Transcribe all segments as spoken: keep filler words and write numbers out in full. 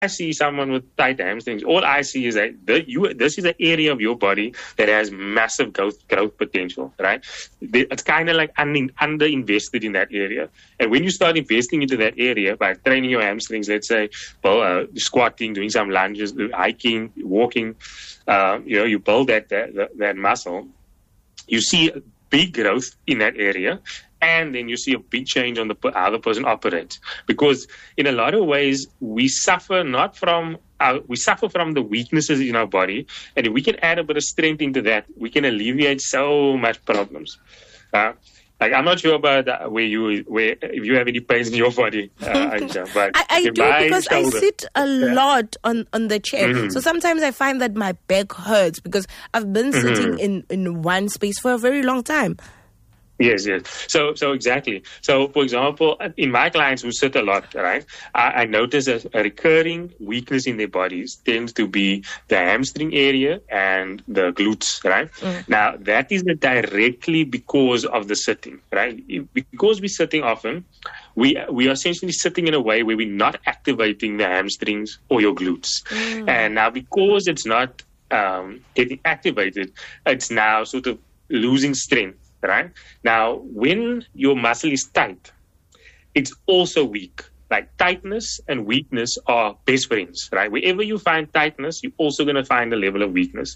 see someone with tight hamstrings, all I see is that the, you, this is an area of your body that has massive growth, growth potential, right? It's kind of like un, underinvested in that area. And when you start investing into that area by training your hamstrings, let's say, well, uh, squatting, doing some lunges, hiking, walking, uh, you know, you build that, that, that muscle, you see big growth in that area. And then you see a big change on the how the person operates, because in a lot of ways we suffer not from our, we suffer from the weaknesses in our body, and if we can add a bit of strength into that, we can alleviate so much problems. Uh, like I'm not sure about uh, where you where if you have any pains in your body, uh, Aisha, but I, I do because shoulder, I sit a yeah. lot on, on the chair. Mm-hmm. So sometimes I find that my back hurts because I've been mm-hmm. sitting in, in one space for a very long time. Yes, yes. So, so exactly. So, for example, in my clients who sit a lot, right, I, I notice a, a recurring weakness in their bodies tends to be the hamstring area and the glutes, right? Mm. Now, that is directly because of the sitting, right? Because we're sitting often, we we are essentially sitting in a way where we're not activating the hamstrings or your glutes. Mm. And now, because it's not um, getting activated, it's now sort of losing strength. Right? Now, when your muscle is tight, it's also weak. Like tightness and weakness are best friends, right? Wherever you find tightness, you're also going to find a level of weakness.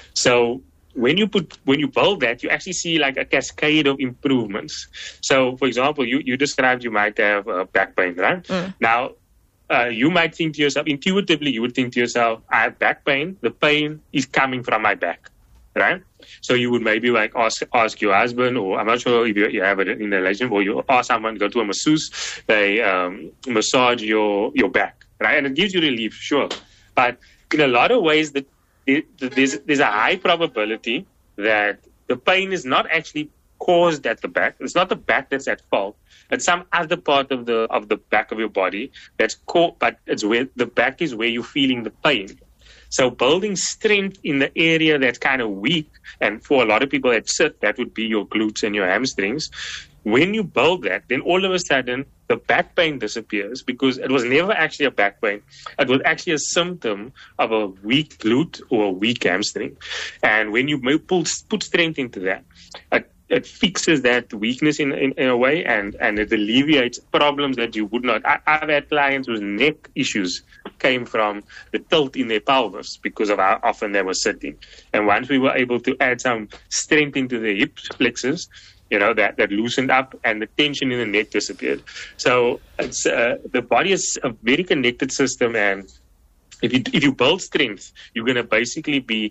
So when you put, when you build that, you actually see like a cascade of improvements. So, for example, you, you described you might have uh, back pain, right? Mm. Now, uh, you might think to yourself, intuitively, you would think to yourself, I have back pain. The pain is coming from my back. Right? So you would maybe like ask ask your husband, or I'm not sure if you, you have it in a relationship, or you ask someone, go to a masseuse, they um, massage your, your back, right? And it gives you relief, sure. But in a lot of ways, that there's, there's a high probability that the pain is not actually caused at the back. It's not the back that's at fault. It's some other part of the of the back of your body that's caught, but it's where the back is where you're feeling the pain. So building strength in the area that's kind of weak, and for a lot of people that sit, that would be your glutes and your hamstrings. When you build that, then all of a sudden the back pain disappears, because it was never actually a back pain. It was actually a symptom of a weak glute or a weak hamstring. And when you pull, put strength into that, it, it fixes that weakness in, in, in a way, and, and it alleviates problems that you would not. I, I've had clients whose neck issues came from the tilt in their pelvis because of how often they were sitting. And once we were able to add some strength into the hip flexors, you know, that, that loosened up and the tension in the neck disappeared. So it's, uh, the body is a very connected system, and if you if you build strength, you're going to basically be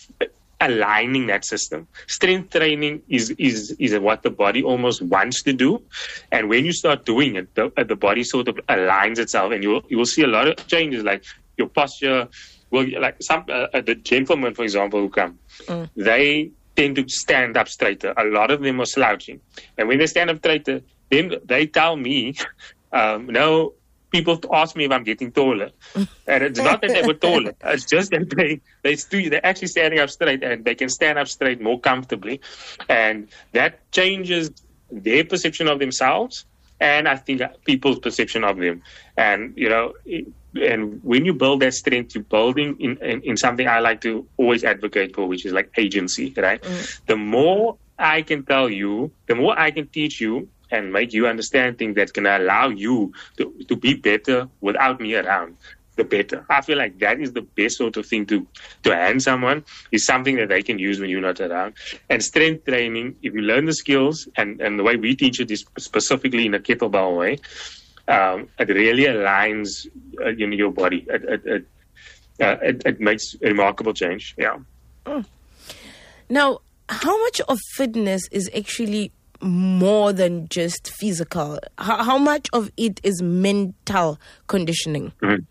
aligning that system. Strength training is, is, is what the body almost wants to do. And when you start doing it, the, the body sort of aligns itself, and you will, you will see a lot of changes, like your posture. Well, like some, uh, the gentlemen, for example, who come, mm. they tend to stand up straighter. A lot of them are slouching. And when they stand up straighter, then they tell me, um, no, people ask me if I'm getting taller. And it's not that they were taller. It's just that they, they stu- they're actually standing up straight, and they can stand up straight more comfortably. And that changes their perception of themselves, and I think people's perception of them. And, you know, it, and when you build that strength, you're building in, in, in something I like to always advocate for, which is like agency, right? Mm. The more I can tell you, the more I can teach you, and make you understand things that's going to allow you to, to be better without me around, the better. I feel like that is the best sort of thing to, to hand someone, is something that they can use when you're not around. And strength training, if you learn the skills, and, and the way we teach it is specifically in a kettlebell way, um, it really aligns uh, you know, your body. It, it, it, uh, it, it makes a remarkable change, yeah. Mm. Now, how much of fitness is actually more than just physical? How, how much of it is mental conditioning? Mm-hmm.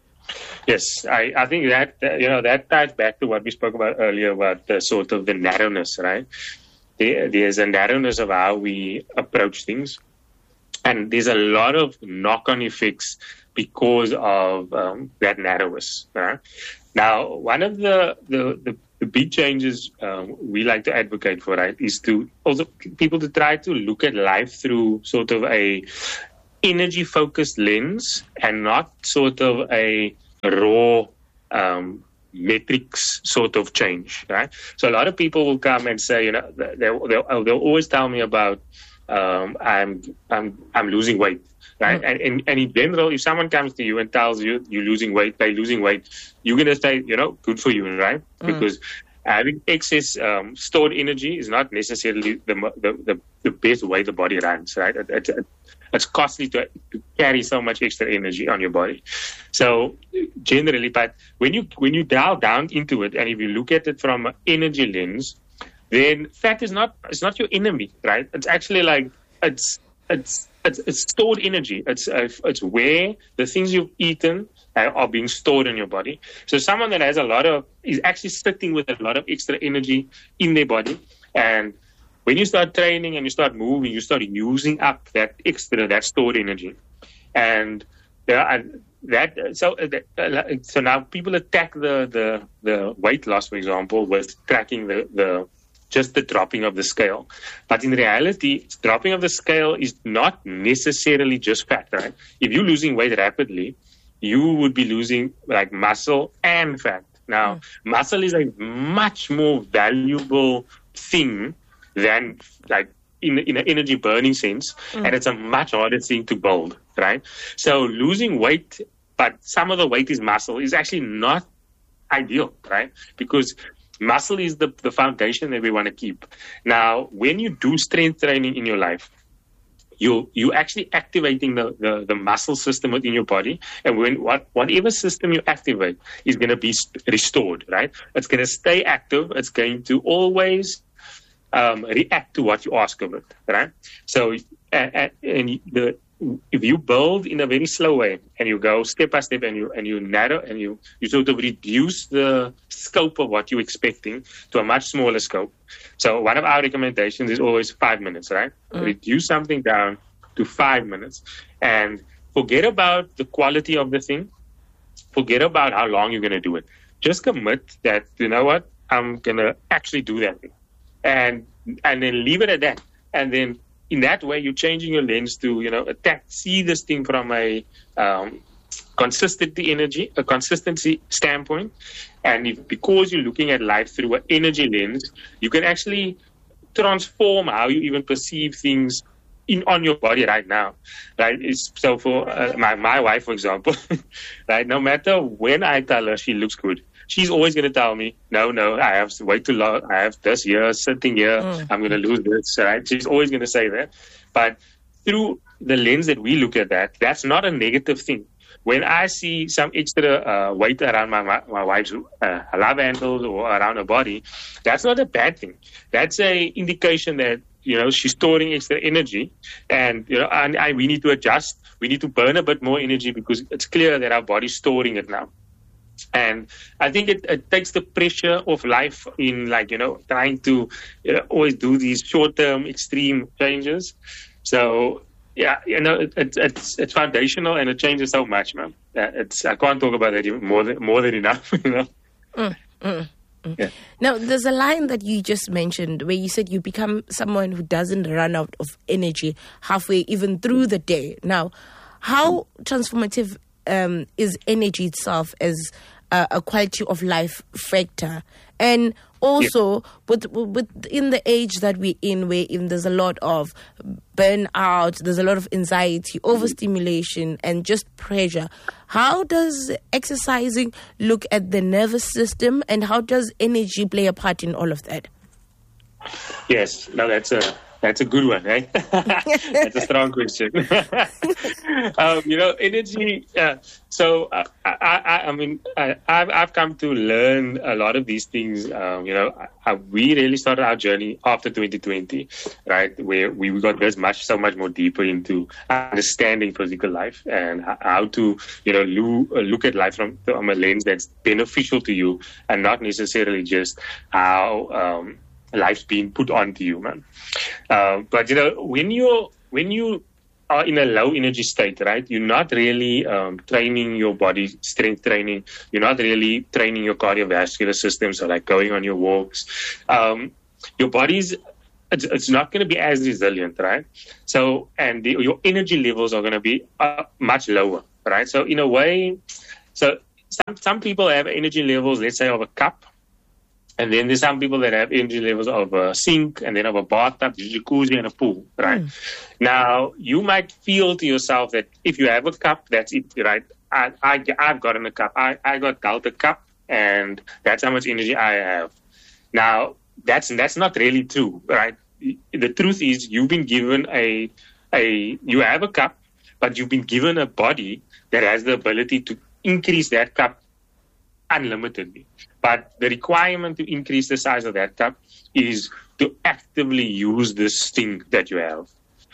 Yes, I, I think that, uh, you know, that ties back to what we spoke about earlier about the sort of the narrowness, right? There, there's a narrowness of how we approach things. And there's a lot of knock-on effects because of um, that narrowness. Right? Now, one of the, the, the The big changes um, we like to advocate for, right, is to also people to try to look at life through sort of a energy-focused lens, and not sort of a raw um, metrics sort of change, right? So a lot of people will come and say, you know, they'll, they'll, they'll always tell me about, um, I'm, I'm, I'm losing weight, right? Mm. And, and, and in general, if someone comes to you and tells you you're losing weight, they're losing weight, you're going to say, you know, good for you, right? Mm. Because having excess um, stored energy is not necessarily the, the, the, the best way the body runs, right? It, it, it, it's costly to, to carry so much extra energy on your body. So generally, but when you when you dial down into it, and if you look at it from an energy lens, then fat is not it's not your enemy, right? It's actually like it's it's it's, it's stored energy. It's uh, it's where the things you've eaten are, are being stored in your body. So someone that has a lot of is actually sitting with a lot of extra energy in their body, and when you start training and you start moving, you start using up that extra, that stored energy. And uh, that so uh, so now people attack the, the, the weight loss, for example, with tracking the, the just the dropping of the scale. But in reality, dropping of the scale is not necessarily just fat, right? If you're losing weight rapidly, you would be losing like muscle and fat. Now, mm. muscle is a much more valuable thing than like in in an energy burning sense, mm. and it's a much harder thing to build, right? So losing weight, but some of the weight is muscle, is actually not ideal, right? Because muscle is the, the foundation that we want to keep. Now, when you do strength training in your life, you you actually activating the, the, the muscle system within your body, and when what whatever system you activate is going to be restored, right? It's going to stay active. It's going to always Um, react to what you ask of it, right? So, uh, and the if you build in a very slow way and you go step by step and you and you narrow and you you sort of reduce the scope of what you're expecting to a much smaller scope. So, one of our recommendations is always five minutes, right? Mm. Reduce something down to five minutes and forget about the quality of the thing. Forget about how long you're going to do it. Just commit that, you know what, I'm going to actually do that thing. And and then leave it at that. And then in that way, you're changing your lens to, you know, attack, see this thing from a um, consistency energy, a consistency standpoint. And if, because you're looking at life through an energy lens, you can actually transform how you even perceive things in on your body right now, right? It's, so for uh, my, my wife, for example, right, no matter when I tell her she looks good, she's always going to tell me, no, no, I have to wait too long. I have this year sitting here. Mm. I'm going to lose this, right? She's always going to say that. But through the lens that we look at that, that's not a negative thing. When I see some extra uh, weight around my my, my wife's uh, love handles or around her body, that's not a bad thing. That's a indication that, you know, she's storing extra energy, and you know, and, and we need to adjust. We need to burn a bit more energy because it's clear that our body's storing it now. And I think it, it takes the pressure of life in, like, you know, trying to you know, always do these short-term extreme changes. So, yeah, you know, it, it, it's it's foundational and it changes so much, man. It's I can't talk about it even more than more than enough, you know. Mm, mm, mm. Yeah. Now, there's a line that you just mentioned where you said you become someone who doesn't run out of energy halfway, even through the day. Now, how transformative um, is energy itself as a, a quality of life factor? And also, yeah. with, with in the age that we're in, where in, there's a lot of burnout, there's a lot of anxiety, overstimulation, and just pressure. How does exercising look at the nervous system, and how does energy play a part in all of that? Yes, no, that's a that's a good one, right? That's a strong question. um, you know, energy. Uh, so, uh, I, I, I mean, I, I've I've come to learn a lot of these things. Um, you know, I, we really started our journey after twenty twenty, right? Where we got this much, so much more deeper into understanding physical life and how to, you know, lo- look at life from, from a lens that's beneficial to you and not necessarily just how. Um, life's being put onto you, man. Uh, but, you know, when you when you are in a low energy state, right, you're not really um, training your body, strength training. You're not really training your cardiovascular system, so like going on your walks. Um, your body's, it's, it's not going to be as resilient, right? So, and the, your energy levels are going to be uh, much lower, right? So, in a way, so some, some people have energy levels, let's say, of a cup. And then there's some people that have energy levels of a sink and then of a bathtub, jacuzzi, and a pool, right? Mm. Now, you might feel to yourself that if you have a cup, that's it, right? I, I, I've gotten a cup. I, I got dealt a cup, and that's how much energy I have. Now, that's that's not really true, right? The truth is you've been given a, a you have a cup, but you've been given a body that has the ability to increase that cup unlimitedly. But the requirement to increase the size of that cup is to actively use this thing that you have.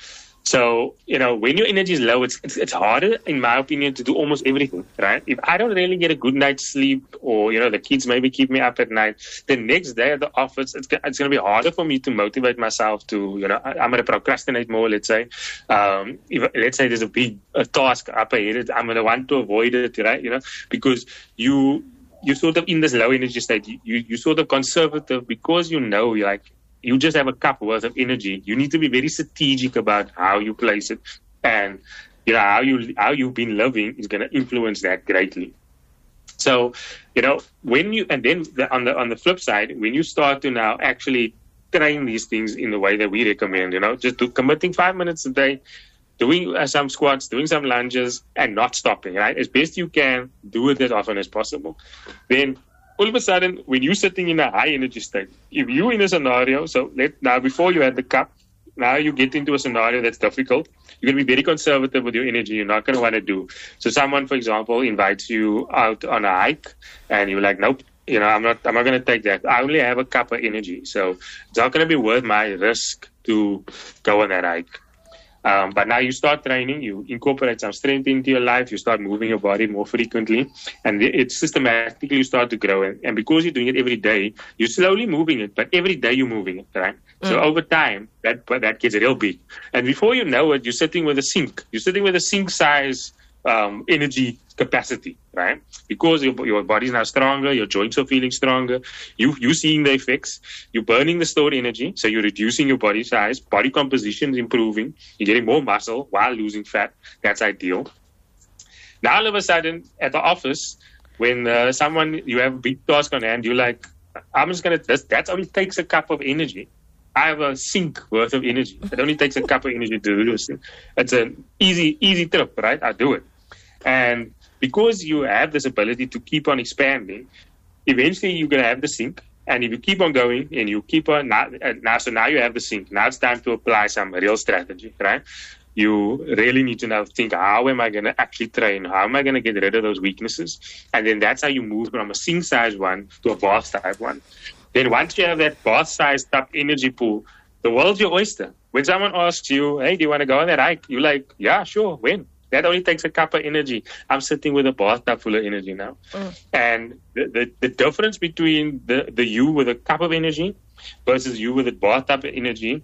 So, you know, when your energy is low, it's, it's it's harder, in my opinion, to do almost everything, right? If I don't really get a good night's sleep, or, you know, the kids maybe keep me up at night, the next day at the office, it's, it's going to be harder for me to motivate myself to, you know, I, I'm going to procrastinate more, let's say. Um, if, let's say there's a big a task up ahead, I'm going to want to avoid it, right? You know, because you... you're sort of in this low energy state. You, you, you're sort of conservative because you know, you're like, you just have a cup worth of energy. You need to be very strategic about how you place it. And, you know, how, you, how you've been living is going to influence that greatly. So, you know, when you, and then the, on the on the flip side, when you start to now actually train these things in the way that we recommend, you know, just do, committing five minutes a day, doing uh, some squats, doing some lunges, and not stopping, right? As best you can, do it as often as possible. Then, all of a sudden, when you're sitting in a high energy state, if you're in a scenario, so let, now before you had the cup, now you get into a scenario that's difficult, you're going to be very conservative with your energy. You're not going to want to do. So someone, for example, invites you out on a hike, and you're like, nope, you know, I'm not, I'm not going to take that. I only have a cup of energy. So it's not going to be worth my risk to go on that hike. Um, but now you start training, you incorporate some strength into your life, you start moving your body more frequently, and it's systematically you start to grow. And, and because you're doing it every day, you're slowly moving it, but every day you're moving it, right? Mm. So over time, that that gets real big. And before you know it, you're sitting with a sink. You're sitting with a sink-size um, energy capacity, right? Because your, your body's now stronger, your joints are feeling stronger, you, you're seeing the effects, you're burning the stored energy, so you're reducing your body size, body composition is improving, you're getting more muscle while losing fat. That's ideal. Now, all of a sudden, at the office, when uh, someone, you have a big task on hand, you're like, I'm just going to, that only takes a cup of energy. I have a sink worth of energy. It only takes a cup of energy to do this. It's an easy, easy trip, right? I do it. And because you have this ability to keep on expanding, eventually you're going to have the sink. And if you keep on going and you keep on, now, now, so now you have the sink. Now it's time to apply some real strategy, right? You really need to now think, how am I going to actually train? How am I going to get rid of those weaknesses? And then that's how you move from a sink-sized one to a bath-sized one. Then once you have that bath-sized top energy pool, the world's your oyster. When someone asks you, hey, do you want to go on that hike? You're like, yeah, sure, when? That only takes a cup of energy. I'm sitting with a bathtub full of energy now. Mm. And the, the, the difference between the, the you with a cup of energy versus you with a bathtub of energy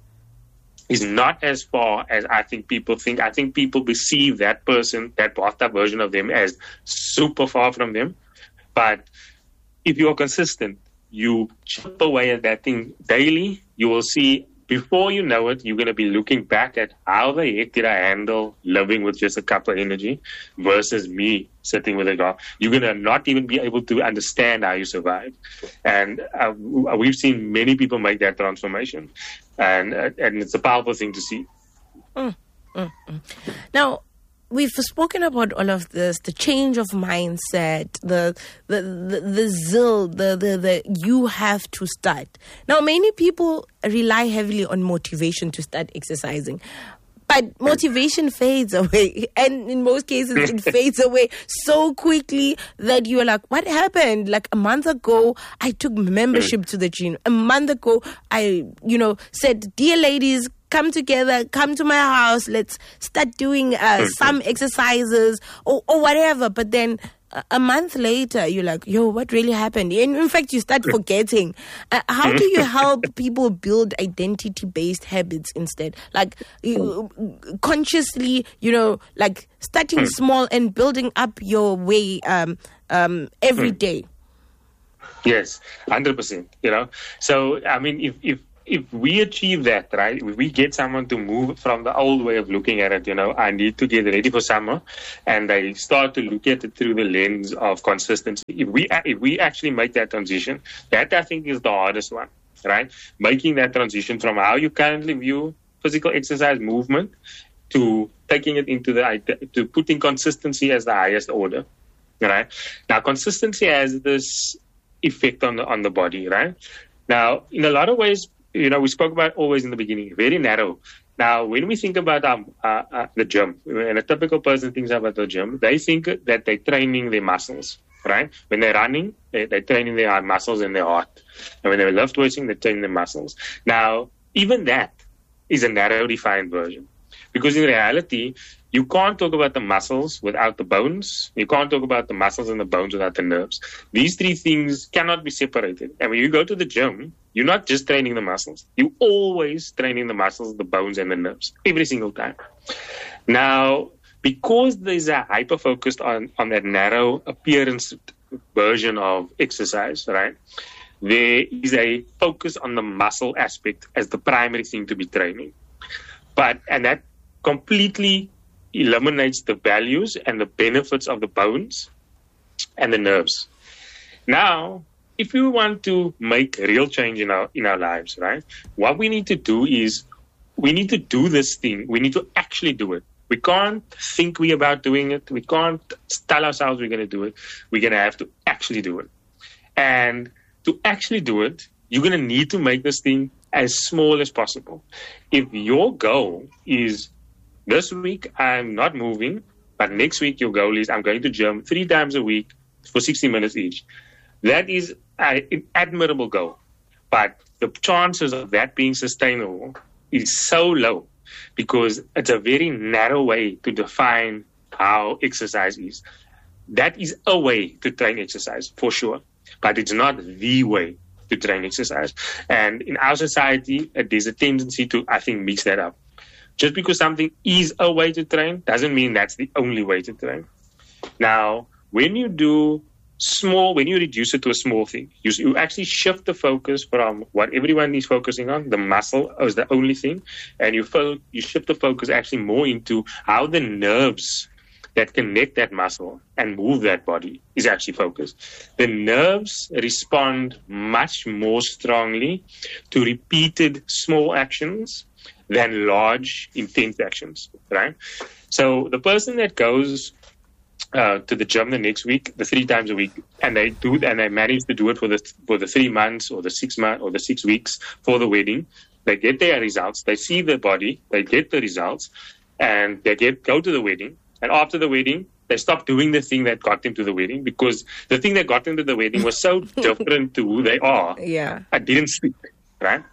is not as far as I think people think. I think people perceive that person, that bathtub version of them, as super far from them. But if you're consistent, you chip away at that thing daily, you will see, before you know it, you're going to be looking back at how the heck did I handle living with just a cup of energy versus me sitting with a dog. You're going to not even be able to understand how you survive. And uh, we've seen many people make that transformation. And uh, and it's a powerful thing to see. Mm, mm, mm. Now, we've spoken about all of this, the change of mindset, the the the, the zeal, the, the the you have to start. Now, many people rely heavily on motivation to start exercising, but motivation fades away, and in most cases, it fades away so quickly that you're like, "What happened?" Like a month ago, I took membership to the gym. A month ago, I you know said, "Dear ladies, come together, come to my house, let's start doing uh, some exercises or, or whatever." But then uh, a month later, you're like, yo, what really happened? And in fact, you start forgetting. Uh, how do you help people build identity-based habits instead? Like you, consciously, you know, like starting small and building up your way um, um, every day. Yes, one hundred percent, you know. So, I mean, if, if if we achieve that, right, if we get someone to move from the old way of looking at it, you know, I need to get ready for summer, and they start to look at it through the lens of consistency. If we if we actually make that transition, that I think is the hardest one, right? Making that transition from how you currently view physical exercise movement to taking it into the to putting consistency as the highest order, right? Now, consistency has this effect on the on the body, right? Now, in a lot of ways, you know, we spoke about always in the beginning, very narrow. Now, when we think about um, uh, uh, the gym, and a typical person thinks about the gym, they think that they're training their muscles, right? When they're running, they, they're training their muscles in their heart. And when they're lift weighting, they're training their muscles. Now, even that is a narrow, defined version. Because in reality, you can't talk about the muscles without the bones. You can't talk about the muscles and the bones without the nerves. These three things cannot be separated. And when you go to the gym, you're not just training the muscles. You're always training the muscles, the bones, and the nerves every single time. Now, because there's a hyper-focus on, on that narrow appearance version of exercise, right, there is a focus on the muscle aspect as the primary thing to be training. But, and that completely eliminates the values and the benefits of the bones and the nerves. Now, if we want to make real change in our in our lives, right, what we need to do is we need to do this thing. We need to actually do it. We can't think we about doing it. We can't tell ourselves we're going to do it. We're going to have to actually do it. And to actually do it, you're going to need to make this thing as small as possible. If your goal is this week I'm not moving, but next week your goal is I'm going to gym three times a week for sixty minutes each, that is an admirable goal. But the chances of that being sustainable is so low because it's a very narrow way to define how exercise is. That is a way to train exercise for sure, but it's not the way to train exercise. And in our society, there's a tendency to, I think, mix that up. Just because something is a way to train doesn't mean that's the only way to train. Now, when you do small, when you reduce it to a small thing, you, you actually shift the focus from what everyone is focusing on, the muscle is the only thing, and you, fo- you shift the focus actually more into how the nerves that connect that muscle and move that body is actually focused. The nerves respond much more strongly to repeated small actions than large, intense actions, right? So the person that goes uh, to the gym the next week, the three times a week, and they do, and they manage to do it for the for the three months or the six months or the six weeks for the wedding, they get their results. They see the body, they get the results, and they get go to the wedding. And after the wedding, they stop doing the thing that got them to the wedding because the thing that got them to the wedding was so different to who they are. Yeah, I didn't speak, right?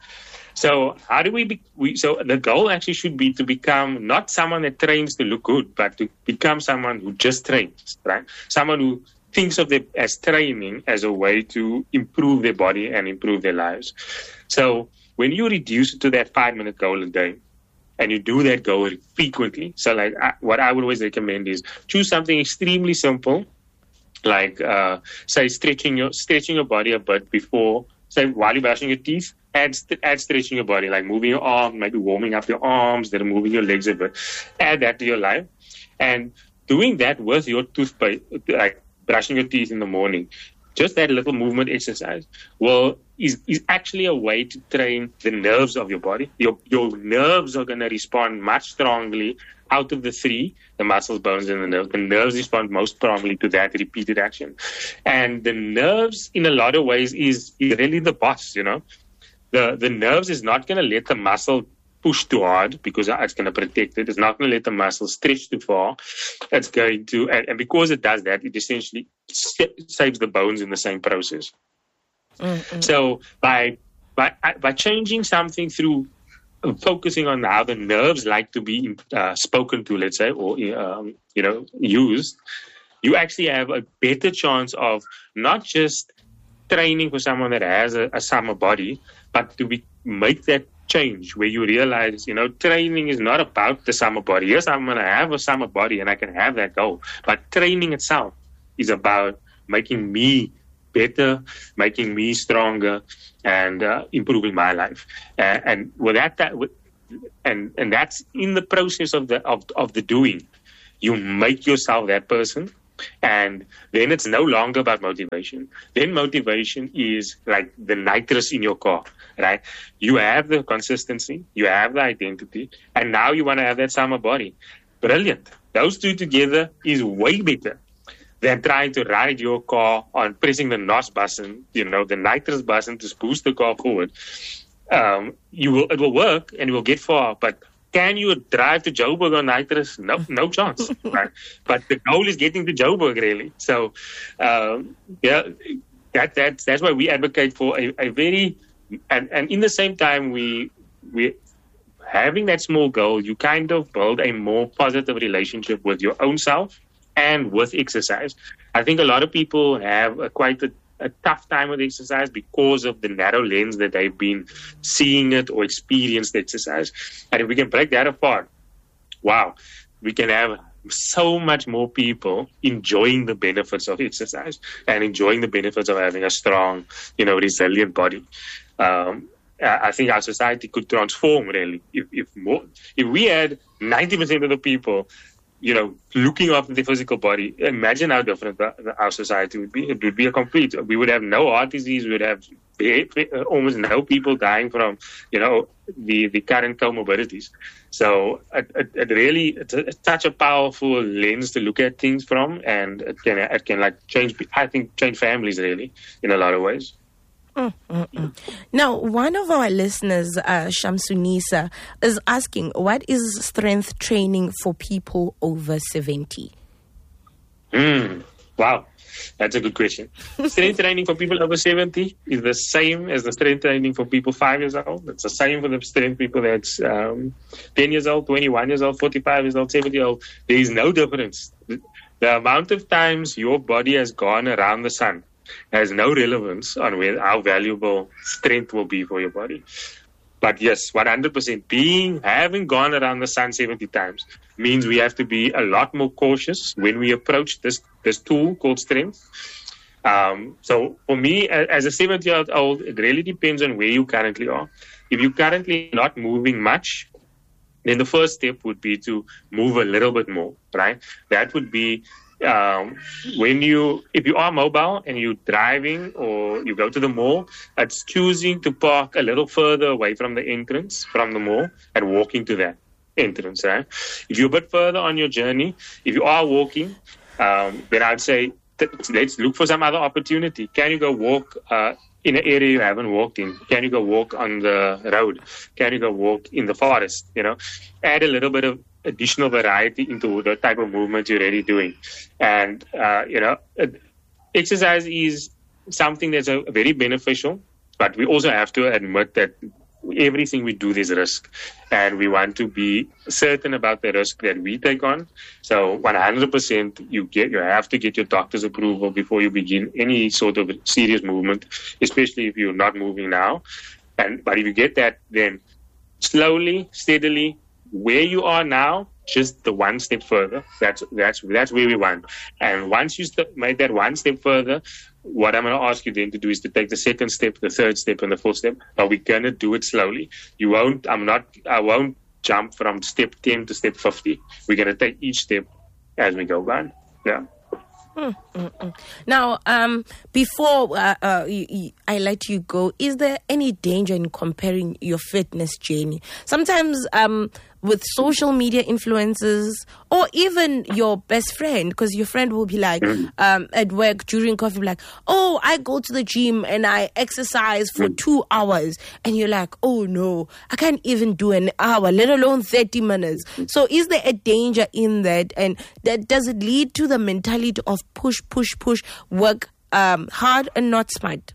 So how do we, be, we? So the goal actually should be to become not someone that trains to look good, but to become someone who just trains, right? Someone who thinks of them as training as a way to improve their body and improve their lives. So when you reduce it to that five-minute goal a day, and you do that goal frequently, so like I, what I would always recommend is choose something extremely simple, like uh, say stretching your stretching your body a bit before, say while you're brushing your teeth. Add, add stretching your body, like moving your arm, maybe warming up your arms, then moving your legs a bit. Add that to your life. And doing that with your toothpaste, like brushing your teeth in the morning, just that little movement exercise will is, is actually a way to train the nerves of your body. Your, your nerves are going to respond much strongly out of the three, the muscles, bones, and the nerves. The nerves respond most strongly to that repeated action. And the nerves, in a lot of ways, is, is really the boss, you know. The the nerves is not going to let the muscle push too hard because it's going to protect it. It's not going to let the muscle stretch too far. It's going to, and, and because it does that, it essentially saves the bones in the same process. Mm-hmm. So by by by changing something through focusing on how the nerves like to be uh, spoken to, let's say, or um, you know, used, you actually have a better chance of not just training for someone that has a, a summer body, but to be, make that change where you realize, you know, training is not about the summer body. Yes, I'm going to have a summer body and I can have that goal. But training itself is about making me better, making me stronger, and uh, improving my life. Uh, and with that, that with, and and that's in the process of the of of the doing. You make yourself that person. And then it's no longer about motivation. Then motivation is like the nitrous in your car, right? You have the consistency, you have the identity, and now you want to have that summer body. Brilliant. Those two together is way better than trying to ride your car on pressing the N O S button, you know, the nitrous button to boost the car forward. Um, you will, it will work and you will get far, but can you drive to Joburg on nitrous? No, no chance. Right? But the goal is getting to Joburg, really. So, um, yeah, that that's that's why we advocate for a, a very and, and in the same time we we having that small goal. You kind of build a more positive relationship with your own self and with exercise. I think a lot of people have a, quite a a tough time with exercise because of the narrow lens that they've been seeing it or experienced exercise. And if we can break that apart, wow, we can have so much more people enjoying the benefits of exercise and enjoying the benefits of having a strong, you know, resilient body. Um, I think our society could transform really if, if more, if we had ninety percent of the people, you know, looking after the physical body. Imagine how different our society would be. It would be a complete, we would have no heart disease, we would have almost no people dying from, you know, the, the current comorbidities. So it, it, it really, it's, a, it's such a powerful lens to look at things from, and it can, it can like change, I think, change families really in a lot of ways. Mm, mm, mm. Now, one of our listeners, uh, Shamsunisa, is asking, what is strength training for people over seventy? Mm, wow, that's a good question. Strength training for people over seventy is the same as the strength training for people five years old. It's the same for the strength people that's um, ten years old, twenty-one years old, forty-five years old, seventy years old. There is no difference. The amount of times your body has gone around the sun has no relevance on where, how valuable strength will be for your body. But yes, one hundred percent being, having gone around the sun seventy times means we have to be a lot more cautious when we approach this, this tool called strength. Um, so for me, as a seventy-year-old, it really depends on where you currently are. If you're currently not moving much, then the first step would be to move a little bit more, right? That would be Um, when you, if you are mobile and you're driving or you go to the mall, it's choosing to park a little further away from the entrance, from the mall, and walking to that entrance, right? If you're a bit further on your journey, if you are walking, um, then I'd say, th- let's look for some other opportunity. Can you go walk, uh, in an area you haven't walked in? Can you go walk on the road? Can you go walk in the forest? You know, add a little bit of additional variety into the type of movement you're already doing. And, uh, you know, exercise is something that's a, very beneficial, but we also have to admit that everything we do, there's risk. And we want to be certain about the risk that we take on. So one hundred percent you get, you have to get your doctor's approval before you begin any sort of serious movement, especially if you're not moving now. And, but if you get that, then slowly, steadily, where you are now, just the one step further. That's that's that's where we want. And once you st- make that one step further, what I'm going to ask you then to do is to take the second step, the third step, and the fourth step. But we're going to do it slowly. You won't. I'm not. I won't jump from step ten to step fifty. We're going to take each step as we go by. Yeah. Mm, mm, mm. Now, um, before uh, uh, you, you, I let you go, is there any danger in comparing your fitness journey? Sometimes um, with social media influencers or even your best friend, because your friend will be like um, at work during coffee, like, oh, I go to the gym and I exercise for two hours. And you're like, oh, no, I can't even do an hour, let alone thirty minutes. So is there a danger in that? And that does it lead to the mentality of push, push, push, work um, hard and not smart?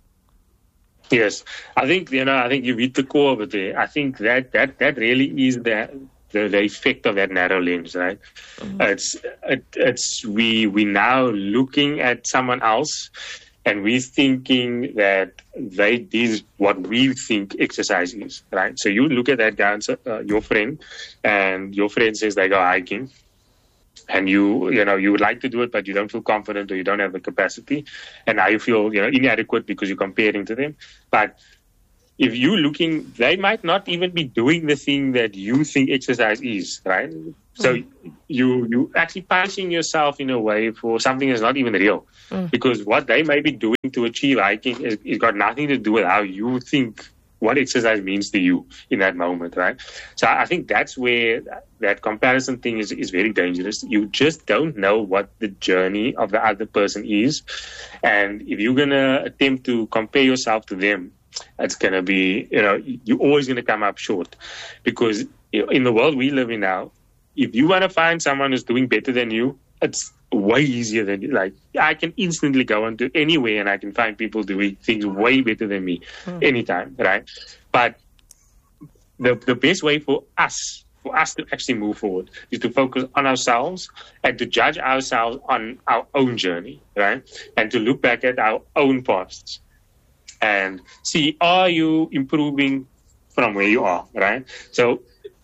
Yes, I think, you know, I think you hit the core of it there. I think that that, that really is the, the the effect of that narrow lens, right? Mm-hmm. It's it, it's we we now looking at someone else, and we're thinking that they did what we think exercise is, right? So you look at that guy, uh, your friend, and your friend says they go hiking, and you, you know, you would like to do it, but you don't feel confident or you don't have the capacity, and now you feel, you know, inadequate because you're comparing to them. But if you're looking, they might not even be doing the thing that you think exercise is, right? So mm. you you actually punishing yourself in a way for something that's not even real, mm. because what they may be doing to achieve hiking is, is got nothing to do with how you think what exercise means to you in that moment, right? So I think that's where that comparison thing is, is very dangerous. You just don't know what the journey of the other person is. And if you're going to attempt to compare yourself to them, it's going to be, you know, you're always going to come up short. Because in the world we live in now, if you want to find someone who's doing better than you, it's way easier than you. Like, I can instantly go into anywhere and I can find people doing things way better than me mm. anytime, right? But the the best way for us, for us to actually move forward is to focus on ourselves and to judge ourselves on our own journey, right? And to look back at our own pasts and see, are you improving from where you are, right? So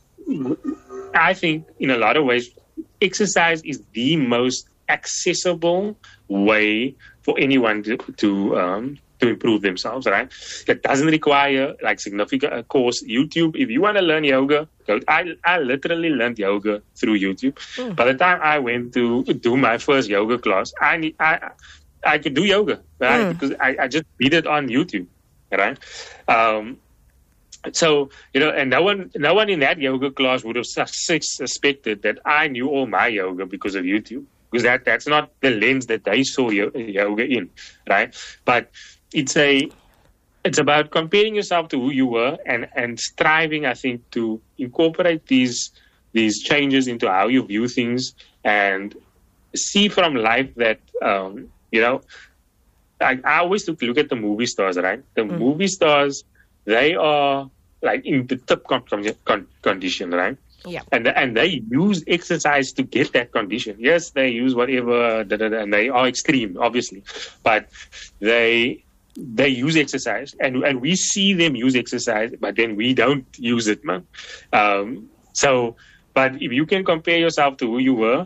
I think in a lot of ways, exercise is the most accessible way for anyone to to, um, to improve themselves, right? That doesn't require like significant uh, course. YouTube, if you want to learn yoga, go, I I literally learned yoga through YouTube. Mm. By the time I went to do my first yoga class, I need, I I could do yoga, right? Mm. Because I, I just did it on YouTube, right? Um, So, you know, and no one, no one in that yoga class would have suspected that I knew all my yoga because of YouTube, because that, that's not the lens that they saw yoga in, right? But it's a, it's about comparing yourself to who you were and, and striving, I think, to incorporate these, these changes into how you view things and see from life that, um, you know, I, I always look, look at the movie stars, right? The mm. movie stars, they are like in the top con- con- condition, right? Yeah. And and they use exercise to get that condition. Yes, they use whatever, da, da, da, and they are extreme, obviously, but they they use exercise, and and we see them use exercise, but then we don't use it, man. Um, so, but if you can compare yourself to who you were,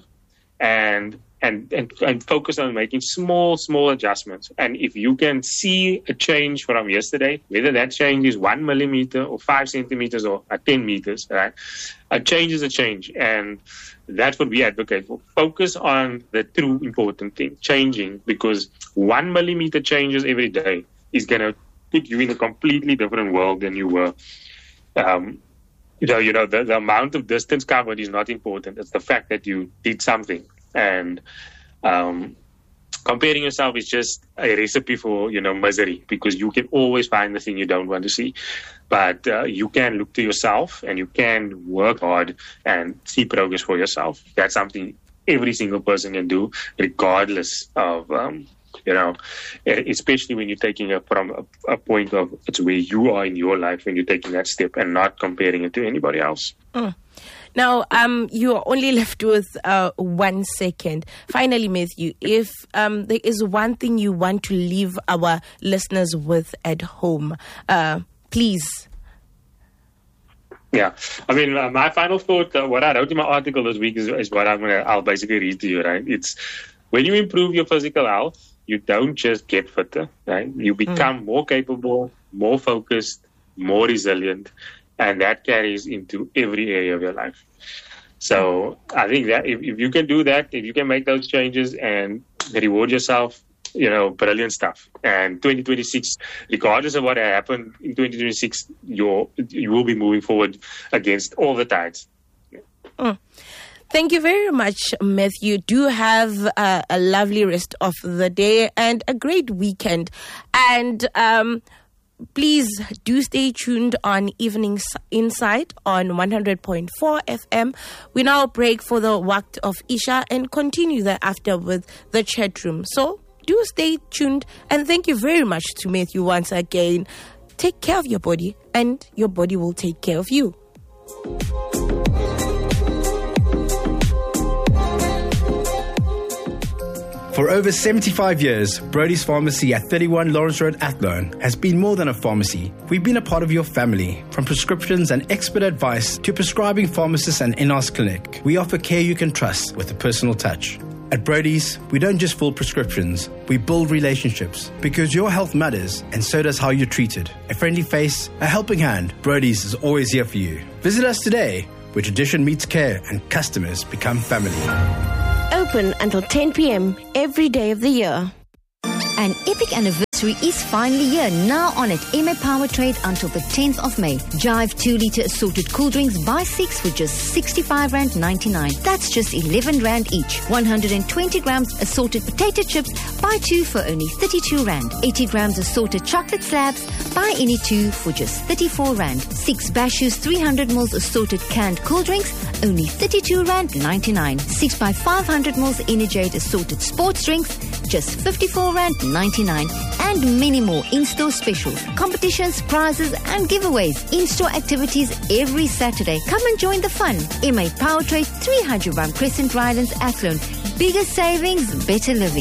and And, and and focus on making small, small adjustments. And if you can see a change from yesterday, whether that change is one millimeter or five centimeters or uh, ten meters, right? A change is a change. And that's what we advocate for. Focus on the true important thing, changing, because one millimeter changes every day is going to put you in a completely different world than you were. Um, you know, you know the, the amount of distance covered is not important. It's the fact that you did something. And um, comparing yourself is just a recipe for, you know, misery, because you can always find the thing you don't want to see. But uh, you can look to yourself and you can work hard and see progress for yourself. That's something every single person can do, regardless of, um, you know, especially when you're taking it from a, a point of it's where you are in your life when you're taking that step and not comparing it to anybody else. Mm. Now, um, you are only left with uh, one second. Finally, Matthew, if um, there is one thing you want to leave our listeners with at home, uh, please. Yeah, I mean, uh, my final thought, uh, what I wrote in my article this week is, is what I'm gonna, I'll basically read to you, right? It's when you improve your physical health, you don't just get fitter, right? You become mm. more capable, more focused, more resilient. And that carries into every area of your life. So I think that if, if you can do that, if you can make those changes and reward yourself, you know, brilliant stuff. And twenty twenty-six, regardless of what happened in twenty twenty-six, you're, you will be moving forward against all the tides. Mm. Thank you very much, Matthew. Do have uh, a lovely rest of the day and a great weekend. And um please do stay tuned on Evening Insight on one hundred point four F M. We now break for the Waqt of Isha and continue thereafter with the chat room. So do stay tuned, and thank you very much to Matthew once again. Take care of your body, and your body will take care of you. For over seventy-five years, Brody's Pharmacy at thirty-one Lawrence Road, Athlone, has been more than a pharmacy. We've been a part of your family. From prescriptions and expert advice to prescribing pharmacists and in-house clinic, we offer care you can trust with a personal touch. At Brody's, we don't just fill prescriptions, we build relationships. Because your health matters, and so does how you're treated. A friendly face, a helping hand, Brody's is always here for you. Visit us today, where tradition meets care and customers become family. Open until ten p.m. every day of the year. An epic anniversary is finally here now on at M A Power Trade until the tenth of May. Jive two litre assorted cool drinks, buy six for just sixty-five rand ninety-nine. That's just eleven rand each. one hundred twenty grams assorted potato chips, buy two for only thirty-two rand. eighty grams assorted chocolate slabs, buy any two for just thirty-four rand. six Bashu's three hundred milliliters assorted canned cool drinks, only thirty-two rand ninety-nine. six by five hundred milliliters Energade assorted sports drinks, just fifty-four rand ninety-nine. And many more in-store specials, competitions, prizes and giveaways. In-store activities every Saturday. Come and join the fun. M A Power Trade, three hundred Rand Crescent, Rylands, Athlone. Bigger savings, better living.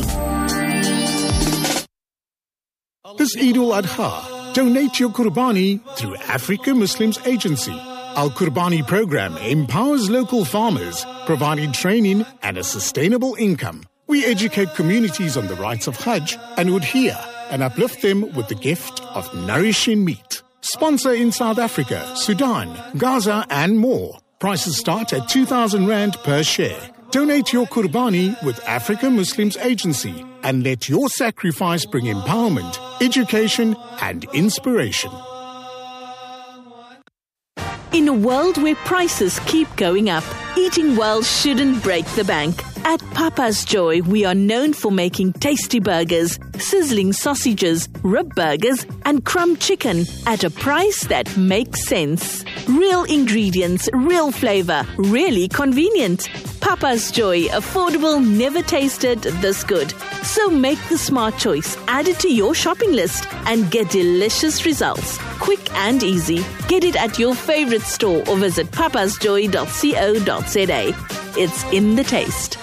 This Eid al-Adha, donate your Qurbani through Africa Muslims Agency. Our Qurbani program empowers local farmers, providing training and a sustainable income. We educate communities on the rights of Hajj and Udhiyah and uplift them with the gift of nourishing meat. Sponsor in South Africa, Sudan, Gaza and more. Prices start at two thousand rand per share. Donate your Qurbani with Africa Muslims Agency and let your sacrifice bring empowerment, education and inspiration. In a world where prices keep going up, eating well shouldn't break the bank. At Papa's Joy, we are known for making tasty burgers, sizzling sausages, rib burgers, and crumb chicken at a price that makes sense. Real ingredients, real flavor, really convenient. Papa's Joy, affordable, never tasted this good. So make the smart choice, add it to your shopping list, and get delicious results. Quick and easy. Get it at your favorite store or visit papas joy dot co dot za. It's in the taste.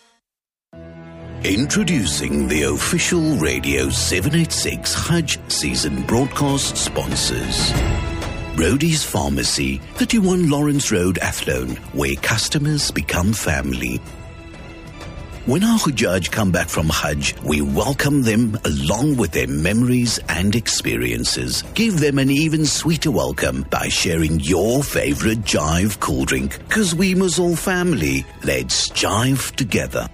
Introducing the official Radio seven eighty-six Hajj season broadcast sponsors. Brody's Pharmacy, thirty-one Lawrence Road, Athlone, where customers become family. When our Hujjaj come back from Hajj, we welcome them along with their memories and experiences. Give them an even sweeter welcome by sharing your favorite Jive cool drink. Cause we must all family. Let's jive together.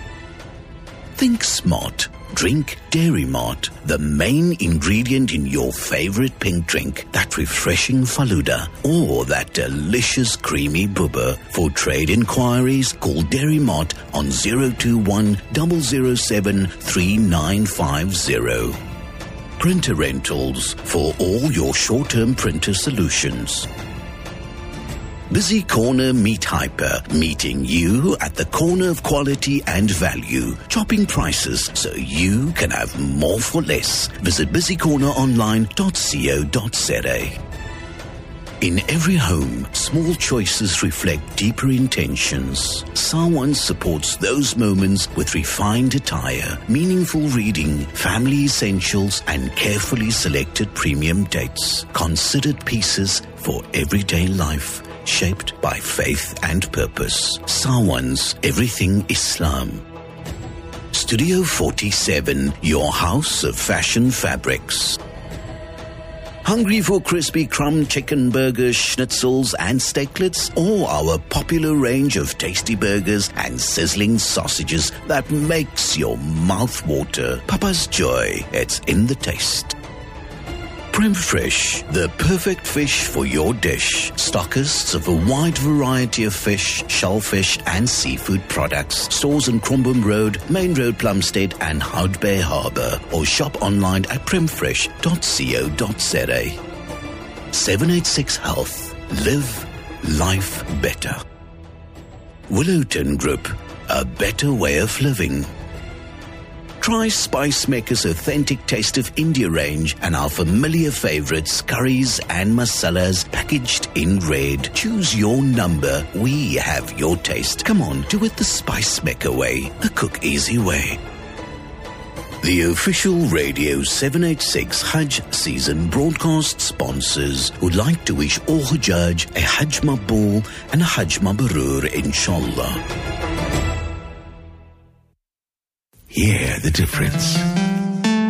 Think smart. Drink Dairy Mart, the main ingredient in your favorite pink drink, that refreshing Faluda or that delicious creamy bubba. For trade inquiries, call Dairy Mart on zero two one, zero zero seven, three nine five zero. Printer Rentals, for all your short-term printer solutions. Busy Corner Meat Hyper, meeting you at the corner of quality and value. Chopping prices so you can have more for less. Visit busy corner online dot co dot za. In every home, small choices reflect deeper intentions. Sawan supports those moments with refined attire, meaningful reading, family essentials, and carefully selected premium dates. Considered pieces for everyday life. Shaped by faith and purpose. Sawan's Everything Islam. Studio forty-seven, your house of fashion fabrics. Hungry for crispy crumb chicken burgers, schnitzels and steaklets? Or our popular range of tasty burgers and sizzling sausages that makes your mouth water? Papa's Joy, it's in the taste. Prem Fresh, the perfect fish for your dish. Stockists of a wide variety of fish, shellfish and seafood products. Stores on Crombum Road, Main Road, Plumstead and Hout Bay Harbour. Or shop online at prem fresh dot co dot za. seven eighty-six Health. Live life better. Willowton Group, a better way of living. Try Spice Maker's authentic Taste of India range and our familiar favorites, curries and masalas packaged in red. Choose your number. We have your taste. Come on, do it the Spice Maker way, the cook easy way. The official Radio seven eighty-six Hajj season broadcast sponsors would like to wish all Hujjaj a Hajj Maqbool and a Hajj Mabrur, inshallah. Hear the difference.